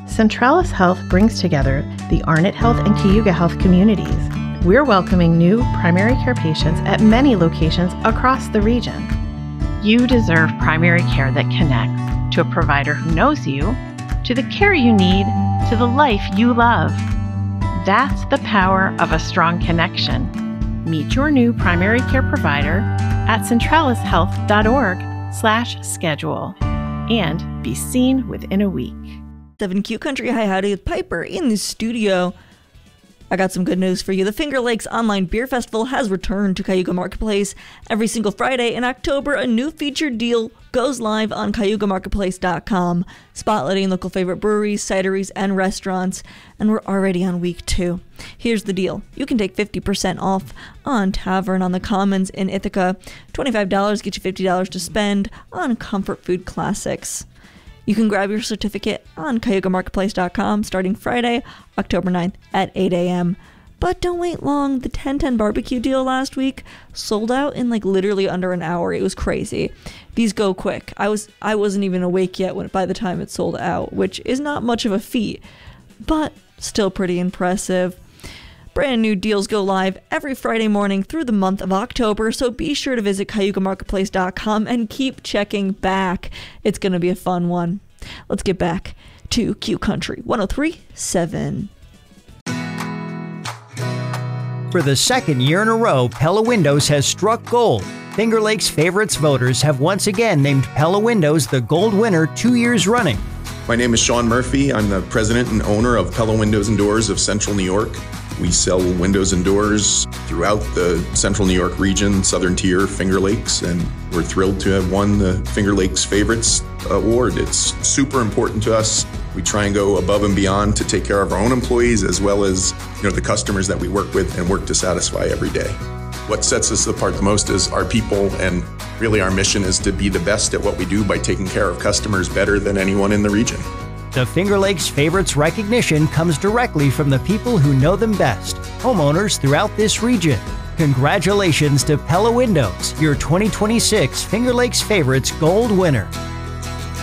Centralis Health brings together the Arnott Health and Cayuga Health communities. We're welcoming new primary care patients at many locations across the region. You deserve primary care that connects to a provider who knows you, to the care you need, to the life you love. That's the power of a strong connection. Meet your new primary care provider at centralishealth.org/schedule and be seen within a week. 7Q Country High Howdy with Piper in the studio. I got some good news for you. The Finger Lakes Online Beer Festival has returned to Cayuga Marketplace. Every single Friday in October, a new featured deal goes live on CayugaMarketplace.com, spotlighting local favorite breweries, cideries, and restaurants. And we're already on week 2. Here's the deal. You can take 50% off on Tavern on the Commons in Ithaca. $25 get you $50 to spend on comfort food classics. You can grab your certificate on CayugaMarketplace.com starting Friday, October 9th at 8 a.m. But don't wait long. The 10/10 barbecue deal last week sold out in literally under an hour. It was crazy. These go quick. I wasn't even awake yet by the time it sold out, which is not much of a feat, but still pretty impressive. Brand new deals go live every Friday morning through the month of October, so be sure to visit CayugaMarketplace.com and keep checking back. It's going to be a fun one. Let's get back to Q Country 103.7. For the second year in a row, Pella Windows has struck gold. Finger Lakes Favorites voters have once again named Pella Windows the gold winner 2 years running. My name is Sean Murphy. I'm the president and owner of Pella Windows and Doors of Central New York. We sell windows and doors throughout the Central New York region, Southern Tier, Finger Lakes, and we're thrilled to have won the Finger Lakes Favorites Award. It's super important to us. We try and go above and beyond to take care of our own employees as well as the customers that we work with and work to satisfy every day. What sets us apart the most is our people, and really our mission is to be the best at what we do by taking care of customers better than anyone in the region. The Finger Lakes Favorites recognition comes directly from the people who know them best, homeowners throughout this region. Congratulations to Pella Windows, your 2026 Finger Lakes Favorites Gold winner.